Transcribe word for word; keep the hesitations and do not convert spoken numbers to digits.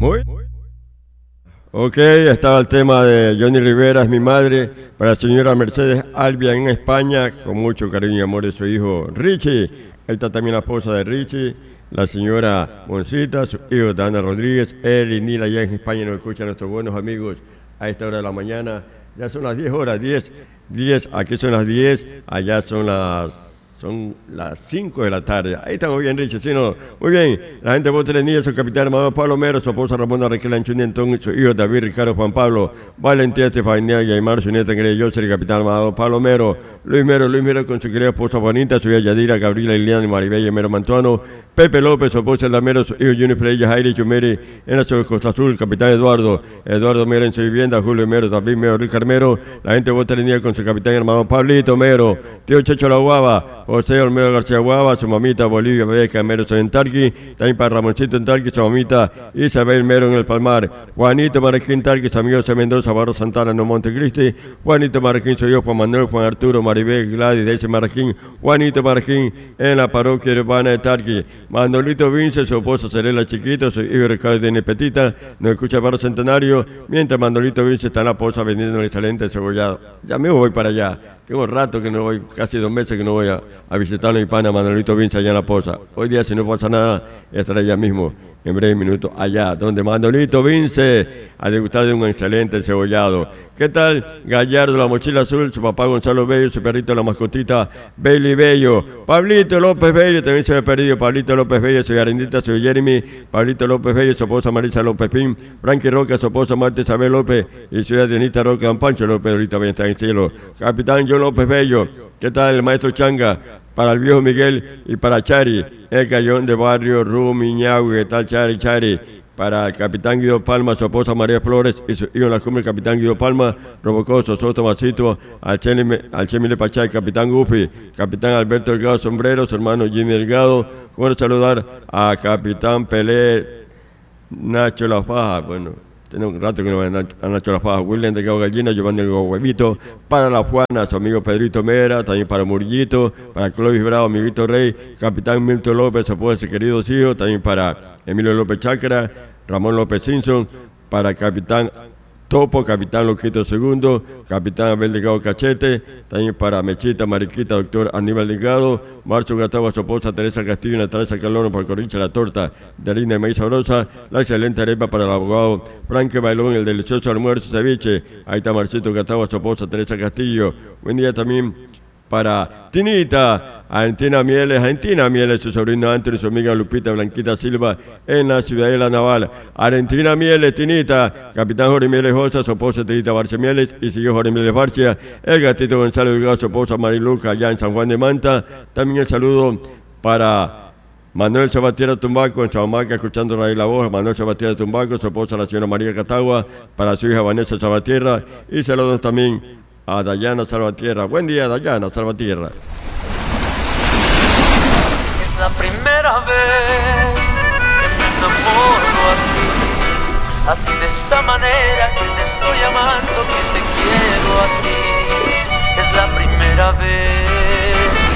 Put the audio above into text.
Muy. Ok, estaba el tema de Johnny Rivera, es mi madre, para la señora Mercedes Albia en España, con mucho cariño y amor de su hijo Richie. Ahí está también la esposa de Richie, la señora Moncita, su hijo Dana Rodríguez, él y Nila allá en España nos escuchan nuestros buenos amigos a esta hora de la mañana. Ya son las diez horas, diez, diez, aquí son las diez, allá son las... Son las cinco de la tarde. Ahí estamos bien, Richie. Sí, no. Muy bien. La gente de Boterenía, su capitán Armado Palomero, su esposa Ramona Raquel Anchunientón, su hijo David Ricardo Juan Pablo, Valentía Estefanía y Aymar, su nieta Grey José, el capitán Armado Palomero, Luis Mero, Luis Mero con su querida esposa Juanita, su hija Yadira, Gabriela, Liliana y Maribel y Mero Mantuano, Pepe López, su esposa Damero, su hijo Junior Freya, Jairi Chumeri, en la Costa Azul, capitán Eduardo, Eduardo Mero en su vivienda, Julio Mero, David Mero, Ricardo Mero, la gente de Boterenía con su capitán Armado Pablito Mero, tío Checho La Guava, José Olmedo García Guava, su mamita Bolivia Beca Mero en Tarqui, también para Ramoncito en Tarqui, su mamita Isabel Mero en el Palmar, Juanito Marquín Tarqui, su amigo José Mendoza, Barro Santana en Montecristi, Juanito Marquín, su hijo Juan Manuel, Juan Arturo, Maribel, Gladys, Daisy Marquín, Juanito Marquín en la parroquia urbana de Tarqui, Manolito Vince, su esposa Cerela Chiquito, su hijo Ricardo de Nepetita, nos escucha Barro Centenario, mientras Manolito Vince está en la posa vendiendo un excelente cebollado. Ya me voy para allá. Tengo rato que no voy, casi dos meses que no voy a, a visitar a mi pana Manolito Vince allá en la posa. Hoy día, si no pasa nada, estaré allá mismo, en breve minutos, allá, donde Manolito Vince ha degustado de un excelente cebollado. ¿Qué tal? Gallardo, la mochila azul, su papá Gonzalo Bello, su perrito, la mascotita Bailey Bello. Pablito López Bello, también se me ha perdido. Pablito López Bello, su Arendita, su Jeremy. Pablito López Bello, su esposa Marisa López Pin. Frankie Roca, su esposa Marta Isabel López. Y su Adrianita Roca, Don Pancho López, ahorita está en el cielo. Capitán John López Bello. ¿Qué tal? El maestro Changa. Para el viejo Miguel y para Chari, el Cayón de Barrio, Rumi, Ñahui, ¿qué tal Chari, Chari? Para el capitán Guido Palma, su esposa María Flores y su hijo en la cumbre, el capitán Guido Palma, Robocoso, Soto Masito, al Chemile Pachá, el capitán Gufi, capitán Alberto Delgado Sombrero, su hermano Jimmy Delgado. Quiero saludar a capitán Pelé, Nacho La Faja, bueno, tenemos un rato que no va a Nacho La Faja, William Delgado Gallina, Giovanni Delgado Huevito, para la Juana, su amigo Pedrito Mera, también para Murillito, para Clovis Bravo, amiguito Rey, capitán Milton López, su esposa y queridos hijos, también para Emilio López Chácara, Ramón López Simpson, para capitán Topo, capitán Loquito Segundo, capitán Abel Delgado Cachete, también para Mechita, Mariquita, doctor Aníbal Delgado, Marcio Gastavo, su esposa Teresa Castillo y Natalia Caloro, por Corricha, la torta de harina de maíz sabrosa, la excelente arepa para el abogado Franque Bailón, el delicioso almuerzo ceviche. Ahí está Marcito Gastavo, su esposa Teresa Castillo. Buen día también para Tinita, Argentina Mieles, Argentina Mieles, su sobrino Antonio, su amiga Lupita Blanquita Silva en la ciudad de La Naval. Argentina Mieles, Tinita, capitán Jorge Mieles Josa, su esposa Tinita Barcia Mieles y siguió Jorge Mieles Barcia, el gatito Gonzalo Delgado, su esposa Mariluca, allá en San Juan de Manta. También el saludo para Manuel Sabatiera Tumbaco, en Chamaca, escuchando la voz, Manuel Sabatiera Tumbaco, su esposa la señora María Catagua, para su hija Vanessa Sabatierra, y saludos también a Dayana Salvatierra. Buen día, Dayana Salvatierra. Es la primera vez que me enamoro a ti, así de esta manera que te estoy amando, que te quiero a ti. Es la primera vez